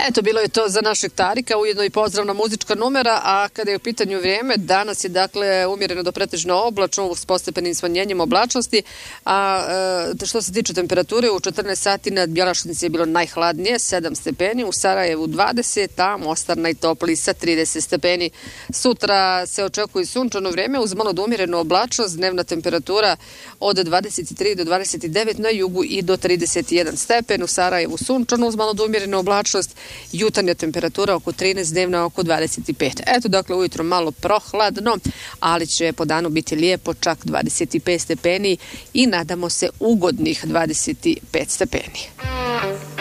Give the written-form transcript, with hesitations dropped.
Eto, bilo je to za našeg Tarika, ujedno i pozdravna muzička numera, a kada je u pitanju vrijeme, danas je dakle umjereno do pretežno oblačno s postepenim smanjenjem oblačnosti, a što se tiče temperature, u 14 sati nad Bjelašnici je bilo najhladnije, 7 stepeni, u Sarajevu 20, a Mostar najtopliji sa 30 stepeni. Sutra se očekuje sunčano vrijeme uz malo umjerenu oblačnost, dnevna temperatura od 23 do 29, na jugu i do 31 stepen, u Sarajevu sunčano uz malo umjerenu oblačnost, jutarnja temperatura oko 13, dnevna oko 25. Eto, dakle, ujutro malo prohladno, ali će po danu biti lijepo, čak 25 stepeni i nadamo se ugodnih 25 stepeni.